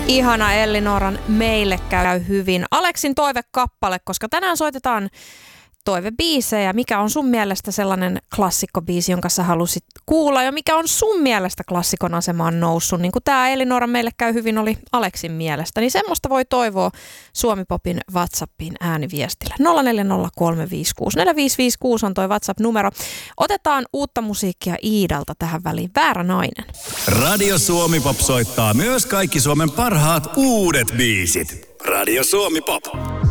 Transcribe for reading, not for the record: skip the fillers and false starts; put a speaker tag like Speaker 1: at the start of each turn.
Speaker 1: Ihana Ellinoran Meille käy hyvin. Aleksin toivekappale, koska tänään soitetaan toivebiisejä. Mikä on sun mielestä sellainen klassikkobiisi, jonka sä halusit kuulla? Ja mikä on sun mielestä klassikon asemaan noussut? Niin kuin tää Ellinoran Meille käy hyvin oli Aleksin mielestä. Niin semmoista voi toivoa Suomi-popin WhatsAppiin ääniviestillä. 0403564556 on toi WhatsApp-numero. Otetaan uutta musiikkia Iidalta tähän väliin. Väärä nainen.
Speaker 2: Radio Suomi Pop soittaa myös kaikki Suomen parhaat uudet biisit. Radio Suomi Pop.